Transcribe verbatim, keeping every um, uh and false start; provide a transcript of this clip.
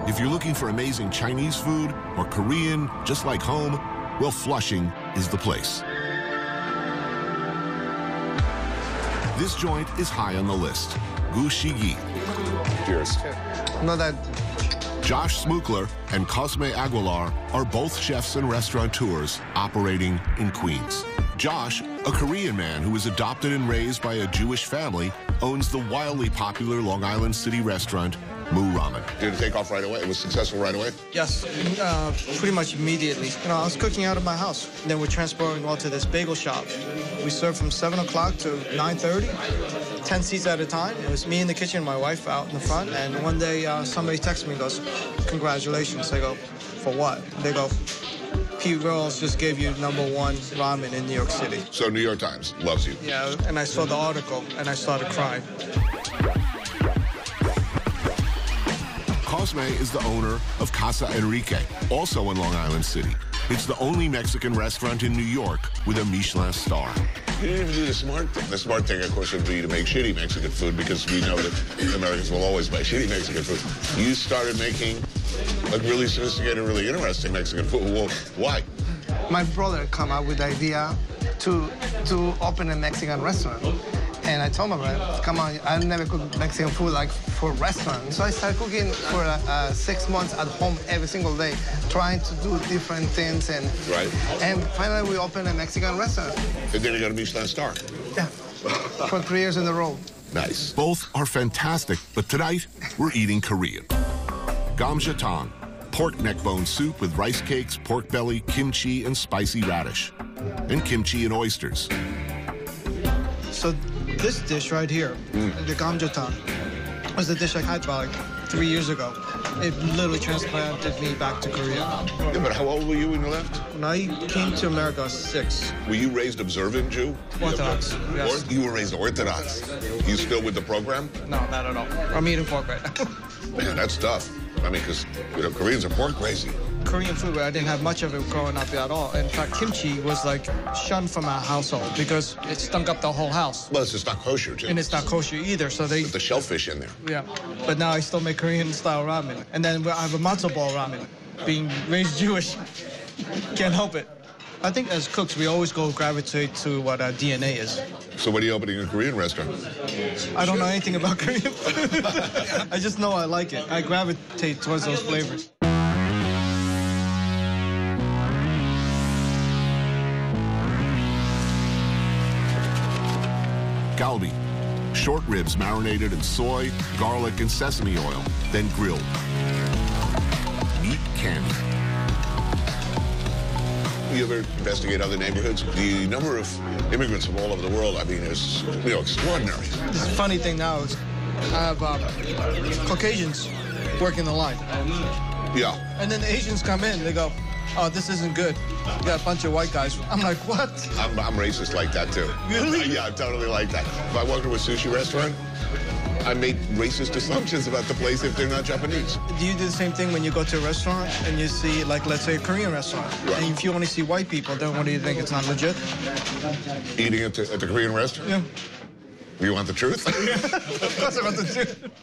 If you're looking for amazing Chinese food or Korean, just like home, well, Flushing is the place. This joint is high on the list. Gu Shi Yi. Cheers. Not that. Josh Smookler and Cosme Aguilar are both chefs and restaurateurs operating in Queens. Josh, a Korean man who was adopted and raised by a Jewish family, owns the wildly popular Long Island City restaurant, Moo Ramen. Did it take off right away? It was successful right away? Yes, uh, pretty much immediately. You know, I was cooking out of my house. Then we're transporting all to this bagel shop. We serve from seven o'clock to nine thirty, ten seats at a time. It was me in the kitchen, my wife out in the front. And one day uh, somebody texts me and goes, congratulations. I go, for what? They go, Pete Rose just gave you number one ramen in New York City. So New York Times loves you. Yeah, and I saw the article and I started crying. Cosme is the owner of Casa Enrique, also in Long Island City. It's the only Mexican restaurant in New York with a Michelin star. You didn't even do the smart thing. The smart thing, of course, would be to make shitty Mexican food because we know that Americans will always buy shitty Mexican food. You started making like really sophisticated, really interesting Mexican food. Well, why? My brother come up with the idea to to open a Mexican restaurant. And I told my brother, come on, I never cooked Mexican food like for restaurants. So I started cooking for uh, uh, six months at home every single day, trying to do different things. And Right. and finally we opened a Mexican restaurant. And then you got a Michelin star. Yeah, for three years in a row. Nice. Both are fantastic, but tonight we're eating Korean. Gamjatang, pork neck bone soup with rice cakes, pork belly, kimchi, and spicy radish. And kimchi and oysters. So this dish right here, mm. the gamjatang, was the dish I had about like three years ago. It literally transplanted me back to Korea. Yeah, but how old were you when you left? When I came to America, I was six. Were you raised observant Jew? Orthodox, yes. Or you were raised Orthodox. You still with the program? No, not at all. I'm eating pork right now. Man, that's tough. I mean, because, you know, Koreans are pork crazy. Korean food, I didn't have much of it growing up at all. In fact, kimchi was like shunned from our household because it stunk up the whole house. Well, it's just not kosher, too. And it's not kosher either, so they... With the shellfish in there. Yeah, but now I still make Korean-style ramen. And then I have a matzo ball ramen. Being raised Jewish, can't help it. I think as cooks, we always go gravitate to what our D N A is. So what are you opening a Korean restaurant? I don't know anything about Korean food. I just know I like it. I gravitate towards those flavors. Galbi, short ribs marinated in soy, garlic, and sesame oil, then grilled. Meat candy. You ever investigate other neighborhoods? The number of immigrants from all over the world, I mean, is, you know, extraordinary. The funny thing now is I have um, Caucasians working the line. Yeah. And then the Asians come in, they go, oh, this isn't good. You got a bunch of white guys. I'm like, what? I'm, I'm racist like that, too. Really? Yeah, I'm totally like that. If I walk into a sushi restaurant, I made racist assumptions about the place if they're not Japanese. Do you do the same thing when you go to a restaurant and you see, like, let's say a Korean restaurant, right. And if you only see white people, then what do you think? It's not legit? Eating at the, at the Korean restaurant? Yeah. You want the truth? Of course I want the truth.